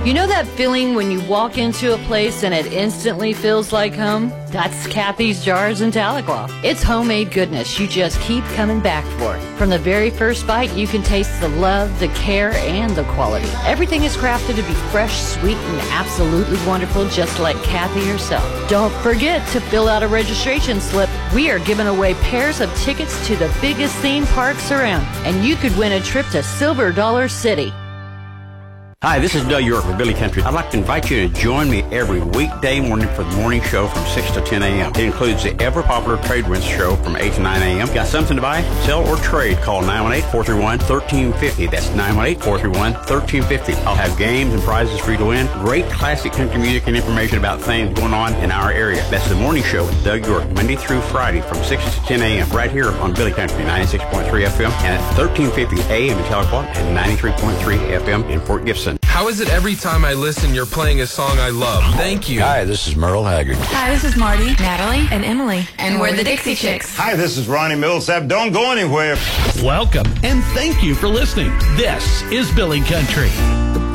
You know that feeling when you walk into a place and it instantly feels like home? That's Kathy's Jars in Tahlequah. It's homemade goodness you just keep coming back for. From the very first bite, you can taste the love, the care, and the quality. Everything is crafted to be fresh, sweet, and absolutely wonderful, just like Kathy herself. Don't forget to fill out a registration slip. We are giving away pairs of tickets to the biggest theme parks around, and you could win a trip to Silver Dollar City. Hi, this is Doug York with Billy Country. I'd like to invite you to join me every weekday morning for the morning show from 6 to 10 a.m. It includes the ever-popular Trade Winds show from 8 to 9 a.m. Got something to buy, sell, or trade? Call 918-431-1350. That's 918-431-1350. I'll have games and prizes for you to win. Great classic country music and information about things going on in our area. That's the morning show with Doug York, Monday through Friday from 6 to 10 a.m. right here on Billy Country, 96.3 FM, and at 1350 a.m. in Tahlequah and 93.3 FM in Fort Gibson. How is it every time I listen, you're playing a song I love? Thank you. Hi, this is Merle Haggard. Hi, this is Marty, Natalie, and Emily. And we're the Dixie Chicks. Hi, this is Ronnie Millsap. Don't go anywhere. Welcome, and thank you for listening. This is Billy Country.